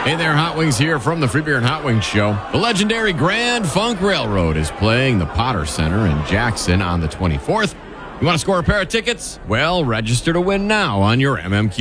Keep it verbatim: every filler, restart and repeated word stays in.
Hey there, Hot Wings here from the Free Beer and Hot Wings Show. The legendary Grand Funk Railroad is playing the Potter Center in Jackson on the twenty-fourth. You want to score a pair of tickets? Well, register to win now on your M M Q